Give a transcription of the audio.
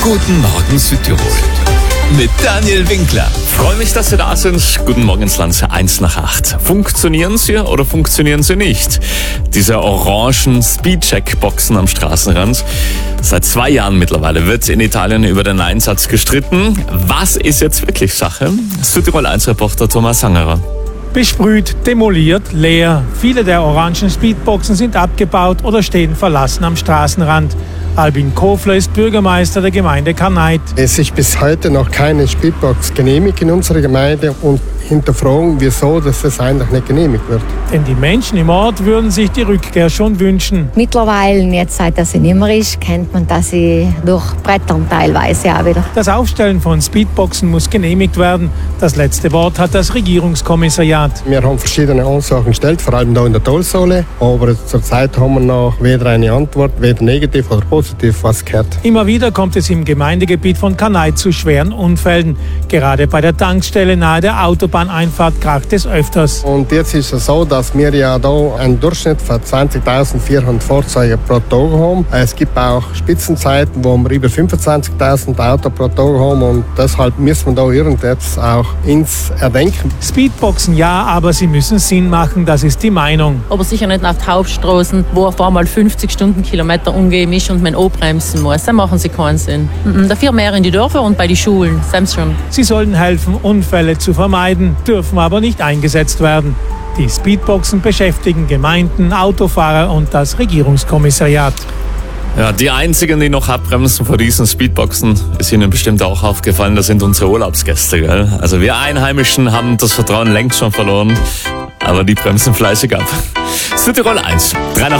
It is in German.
Guten Morgen Südtirol mit Daniel Winkler. Freue mich, dass Sie da sind. Guten Morgen ins Land, 7:08. Funktionieren sie oder funktionieren sie nicht? Diese orangen Speedcheck-Boxen am Straßenrand. Seit 2 Jahren mittlerweile wird in Italien über den Einsatz gestritten. Was ist jetzt wirklich Sache? Südtirol 1-Reporter Thomas Sangerer. Besprüht, demoliert, leer. Viele der orangen Speedboxen sind abgebaut oder stehen verlassen am Straßenrand. Albin Kofler ist Bürgermeister der Gemeinde Kanait. Es ist bis heute noch keine Speedbox genehmigt in unserer Gemeinde und hinterfragen, wieso das eigentlich nicht genehmigt wird. Denn die Menschen im Ort würden sich die Rückkehr schon wünschen. Mittlerweile, jetzt seit das nicht mehr ist, kennt man das durch Brettern teilweise auch wieder. Das Aufstellen von Speedboxen muss genehmigt werden. Das letzte Wort hat das Regierungskommissariat. Wir haben verschiedene Ansagen gestellt, vor allem hier in der Tollsohle. Aber zurzeit haben wir noch weder eine Antwort, weder negativ oder positiv was gehört. Immer wieder kommt es im Gemeindegebiet von Kanait zu schweren Unfällen. Gerade bei der Tankstelle nahe der Autobahneinfahrt kracht es öfters. Und jetzt ist es so, dass wir ja hier einen Durchschnitt von 20.400 Fahrzeuge pro Tag haben. Es gibt auch Spitzenzeiten, wo wir über 25.000 Autos pro Tag haben und deshalb müssen wir da irgendetwas auch ins Erdenken. Speedboxen ja, aber sie müssen Sinn machen, das ist die Meinung. Aber sicher nicht auf die Hauptstraßen, wo auf einmal 50 Stundenkilometer umgeben ist und man bremsen muss. Dann machen sie keinen Sinn. Dafür mehr in die Dörfer und bei den Schulen, selbst schon. Sie sollen helfen, Unfälle zu vermeiden, dürfen aber nicht eingesetzt werden. Die Speedboxen beschäftigen Gemeinden, Autofahrer und das Regierungskommissariat. Ja, die einzigen, die noch abbremsen vor diesen Speedboxen, ist Ihnen bestimmt auch aufgefallen, das sind unsere Urlaubsgäste, gell? Also wir Einheimischen haben das Vertrauen längst schon verloren, aber die bremsen fleißig ab. Südtirol 1, 3 nach